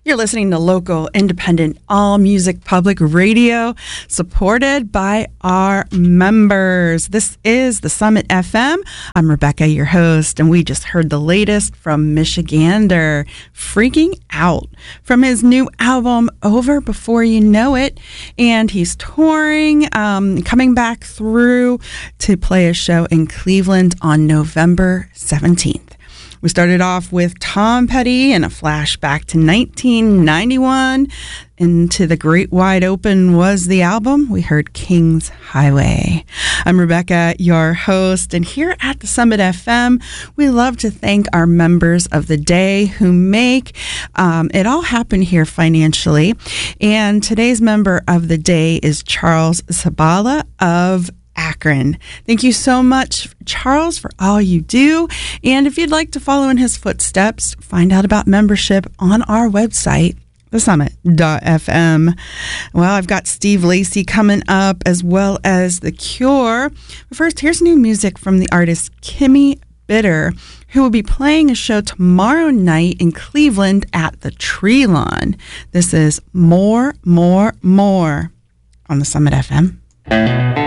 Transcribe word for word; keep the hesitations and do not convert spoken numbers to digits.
You're listening to local, independent, all-music public radio supported by our members. This is the Summit F M. I'm Rebecca, your host, and we just heard the latest from Michigander, Freaking Out, from his new album, Over Before You Know It. And he's touring, um, coming back through to play a show in Cleveland on November seventeenth. We started off with Tom Petty and a flashback to nineteen ninety-one. Into the Great Wide Open was the album. We heard King's Highway. I'm Rebecca, your host, and here at the Summit F M, we love to thank our members of the day who make um, it all happen here financially. And today's member of the day is Charles Sabala of Akron. Thank you so much, Charles, for all you do. And if you'd like to follow in his footsteps, find out about membership on our website, the summit dot f m. Well, I've got Steve Lacy coming up, as well as The Cure. But first, here's new music from the artist Kimmy Bitter, who will be playing a show tomorrow night in Cleveland at the Tree Lawn. This is More, More, More on the Summit F M.